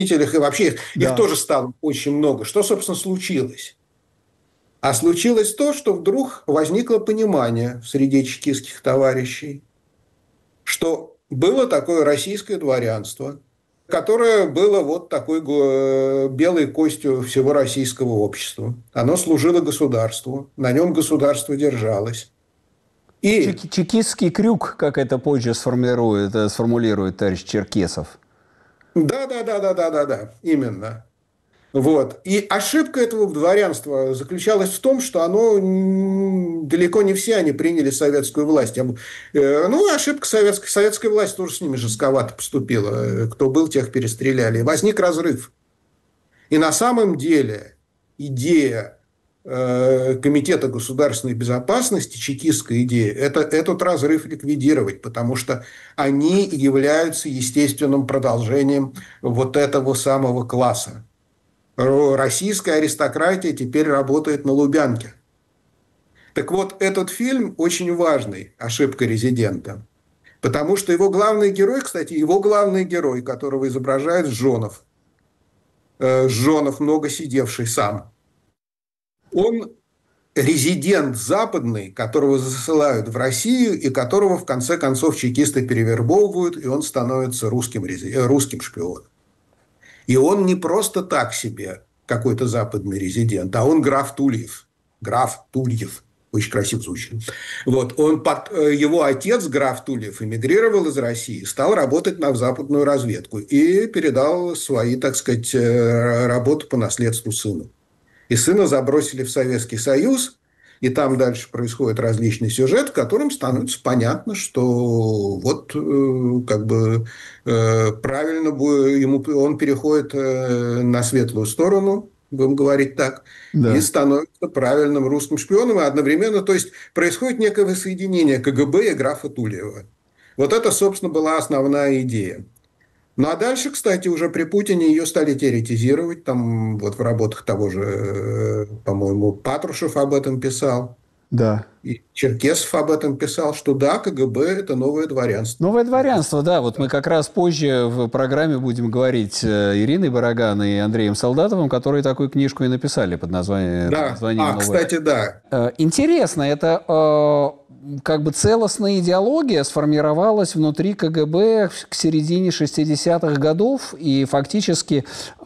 и вообще их Да. тоже стало очень много. Что, собственно, случилось? А случилось то, что вдруг возникло понимание в среде чекистских товарищей, что было такое российское дворянство, которое было вот такой белой костью всего российского общества. Оно служило государству, на нем государство держалось. И Чекистский крюк, как это позже сформулирует товарищ Черкесов. да, именно. Вот. И ошибка этого дворянства заключалась в том, что оно далеко не все они приняли советскую власть. Ну, ошибка советской власти тоже с ними жестковато поступила. Кто был, тех перестреляли. И возник разрыв. И на самом деле идея Комитета государственной безопасности, чекистская идея, это этот разрыв ликвидировать, потому что они являются естественным продолжением вот этого самого класса. Российская аристократия теперь работает на Лубянке. Так вот, этот фильм очень важный, «Ошибка резидента», потому что его главный герой, кстати, которого изображает Жонов, много сидевший сам, он резидент западный, которого засылают в Россию и которого в конце концов чекисты перевербовывают, и он становится русским шпионом. И он не просто так себе какой-то западный резидент, а он граф Тульев. Граф Тульев. Очень красиво звучит. Вот. Его отец, граф Тульев, эмигрировал из России, стал работать на западную разведку и передал свои, так сказать, работы по наследству сыну. И сына забросили в Советский Союз, и там дальше происходит различный сюжет, в котором становится понятно, что вот как бы правильно он переходит на светлую сторону, будем говорить так, Да. и становится правильным русским шпионом, и одновременно, то есть происходит некое воссоединение КГБ и графа Тульева. Вот это, собственно, была основная идея. Ну, а дальше, кстати, уже при Путине ее стали теоретизировать. Там вот в работах того же, по-моему, Патрушев об этом писал. Да. И Черкесов об этом писал, что да, КГБ – это новое дворянство. Новое дворянство, да. Вот мы как раз позже в программе будем говорить с Ириной Бараган и Андреем Солдатовым, которые такую книжку и написали под названием «Новое». Кстати, да. Интересно, это как бы целостная идеология сформировалась внутри КГБ к середине 60-х годов, и фактически,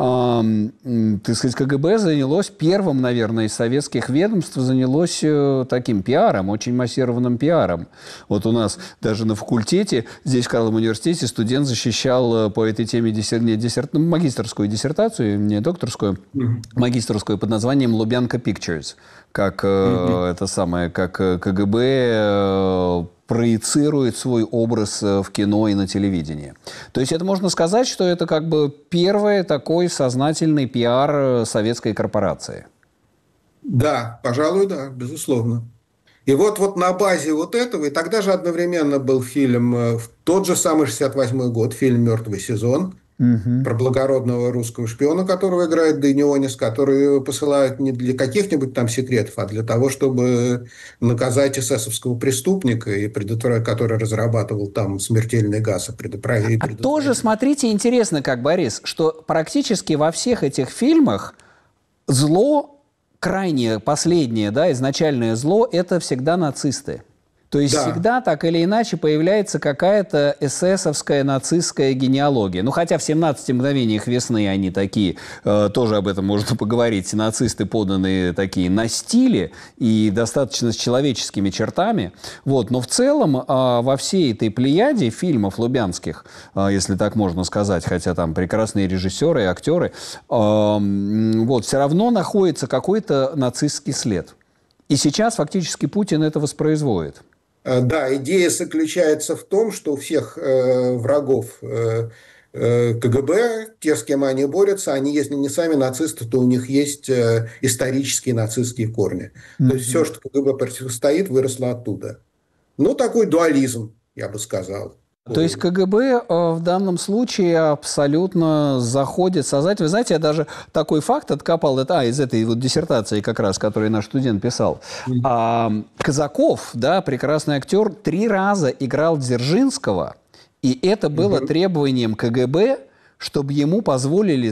так сказать, КГБ занялось первым, наверное, из советских ведомств, занялось таким пиаром, очень массированным пиаром. Вот у нас даже на факультете, здесь в Карловом университете, студент защищал по этой теме магистерскую диссертацию, не докторскую, магистерскую под названием «Лубянка Pictures», как это самое, как КГБ проецирует свой образ в кино и на телевидении. То есть это можно сказать, что это как бы первый такой сознательный пиар советской корпорации. Да, пожалуй, да, безусловно. И вот на базе вот этого, и тогда же одновременно был фильм, тот же самый 68-й год, фильм «Мертвый сезон», про благородного русского шпиона, которого играет Дейнионис, который посылают не для каких-нибудь там секретов, а для того, чтобы наказать эсэсовского преступника, который разрабатывал там смертельный газ. Тоже, смотрите, интересно, как, Борис, что практически во всех этих фильмах зло, крайнее, последнее, да, изначальное зло – это всегда нацисты. То есть всегда так или иначе появляется какая-то эсэсовская нацистская генеалогия. Ну, хотя в «17 мгновениях весны» они такие, тоже об этом можно поговорить, нацисты поданные такие на стиле и достаточно с человеческими чертами. Вот. Но в целом во всей этой плеяде фильмов лубянских, если так можно сказать, хотя там прекрасные режиссеры и актеры, вот, все равно находится какой-то нацистский след. И сейчас фактически Путин это воспроизводит. Да, идея заключается в том, что у всех врагов КГБ, те, с кем они борются, они, если не сами нацисты, то у них есть исторические нацистские корни. То есть все, что КГБ противостоит, выросло оттуда. Ну, такой дуализм, я бы сказал. То есть КГБ в данном случае абсолютно заходит сознательно. Вы знаете, я даже такой факт откопал из этой вот диссертации как раз, которую наш студент писал. Казаков, да, прекрасный актер, 3 раза играл Дзержинского, и это было требованием КГБ, чтобы ему позволили